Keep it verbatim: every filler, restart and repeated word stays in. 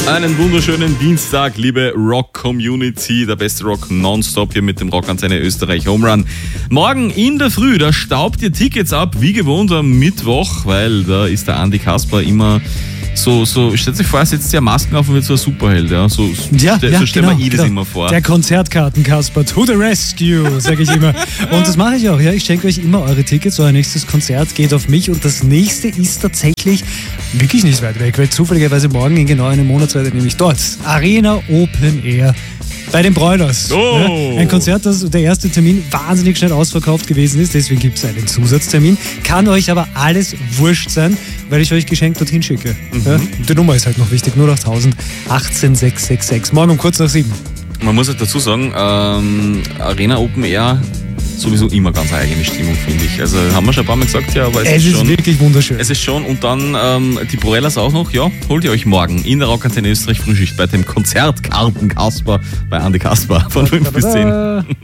Einen wunderschönen Dienstag, liebe Rock-Community. Der beste Rock nonstop hier mit dem Rockantenne Österreich Home Run. Morgen in der Früh, da staubt ihr Tickets ab, wie gewohnt am Mittwoch, weil da ist der Andi Kasper immer so, so, stellt sich vor, er setzt ja Masken auf und wird so ein Superheld, ja. So, ja, so ja, stellen genau, wir eh das genau. immer vor. Der Konzertkarten-Kasper, to the rescue, sage ich immer. Und das mache ich auch, ja. Ich schenke euch immer eure Tickets. Euer nächstes Konzert geht auf mich und das nächste ist tatsächlich wirklich nicht weit weg, weil zufälligerweise morgen in genau einem Monat seid ihr nämlich dort. Arena Open Air. Bei den Broilers. Oh. Ja, ein Konzert, das der erste Termin wahnsinnig schnell ausverkauft gewesen ist, deswegen gibt es einen Zusatztermin. Kann euch aber alles wurscht sein, weil ich euch geschenkt dorthin schicke. Mhm. Ja, die Nummer ist halt noch wichtig, null acht null null achtzehn sechs sechs sechs. Morgen um kurz nach sieben. Man muss halt dazu sagen, ähm, Arena Open Air sowieso immer ganz eine eigene Stimmung, finde ich. Also haben wir schon ein paar Mal gesagt, ja, aber es, es ist, ist schon, wirklich wunderschön. Es ist schon, und dann ähm, die Broilers auch noch, ja, holt ihr euch morgen in der Rockantenne Österreich Frühschicht bei dem Konzertkarten Kasper bei Andi Kasper von fünf bis zehn.